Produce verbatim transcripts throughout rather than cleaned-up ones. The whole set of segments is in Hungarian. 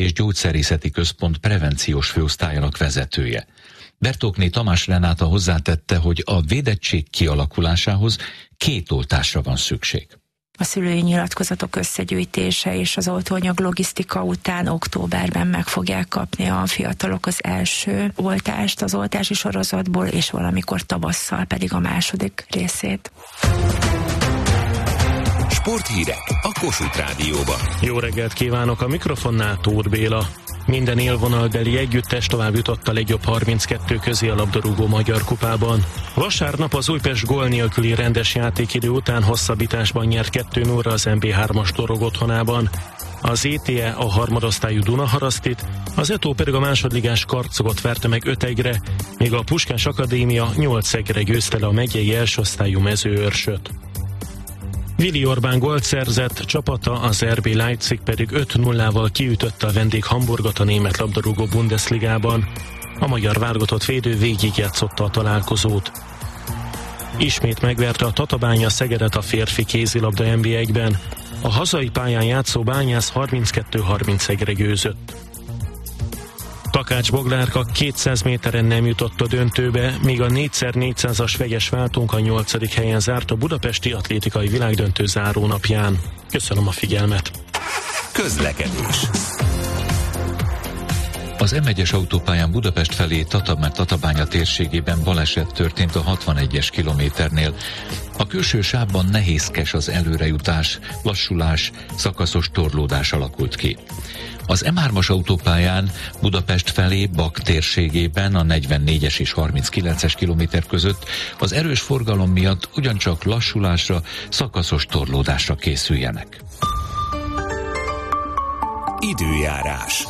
és Gyógyszerészeti Központ prevenciós főosztályának vezetője. Bertókné Tamás Renáta hozzátette, hogy a védettség kialakulásához két oltásra van szükség. A szülői nyilatkozatok összegyűjtése és az oltóanyag logisztika után októberben meg fogják kapni a fiatalok az első oltást az oltási sorozatból, és valamikor tavasszal pedig a második részét. Sporthírek a Kossuth Rádióban. Jó reggelt kívánok, a mikrofonnál Tóth Béla. Minden élvonalbeli együttes tovább jutott a legjobb harminckettő közé a labdarúgó Magyar Kupában. Vasárnap az Újpest gól nélküli rendes játékidő után hosszabbításban nyert kettő nulla az em bé hármas Torog otthonában. Az é té e a harmadosztályú Dunaharasztit, az Etó pedig a másodligás Karcogot verte meg öt egyre, míg a Puskás Akadémia nyolc egyre győzte le a megyei elsőosztályú Mezőőrsöt. Vili Orbán gólt szerzett, csapata, az er bé Leipzig pedig öt nullával kiütötte a vendég Hamburgot a német labdarúgó Bundesligában. A magyar válogatott védő végigjátszotta a találkozót. Ismét megverte a Tatabánya Szegedet a férfi kézilabda en bé egyben. A hazai pályán játszó Bányász harminckettő harmincegyre győzött. Takács Boglárka kétszáz méteren nem jutott a döntőbe, míg a négy szer négyszázas vegyes váltónk a nyolcadik helyen zárt a budapesti atlétikai világdöntő zárónapján. Köszönöm a figyelmet! Közlekedés. Az em egyes autópályán Budapest felé Tatabánya térségében baleset történt a hatvanegyes kilométernél. A külső sávban nehézkes az előrejutás, lassulás, szakaszos torlódás alakult ki. Az em hármas autópályán Budapest felé Bak térségében a negyvennégyes és harminckilences kilométer között az erős forgalom miatt ugyancsak lassulásra, szakaszos torlódásra készüljenek. Időjárás.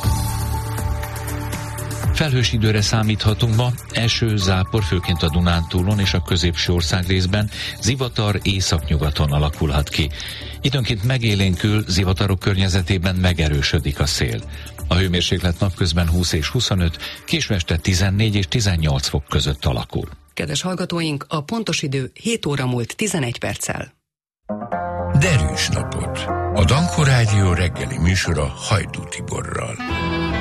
Felhős időre számíthatunk ma, eső, zápor, főként a Dunántúlon és a középső országrészben, zivatar északnyugaton alakulhat ki. Időnként megélénkül, zivatarok környezetében megerősödik a szél. A hőmérséklet napközben húsz és huszonöt, késő este tizennégy és tizennyolc fok között alakul. Kedves hallgatóink, a pontos idő hét óra múlt tizenegy perccel. Derűs napot! A Danko Rádió reggeli műsora Hajdú Tiborral.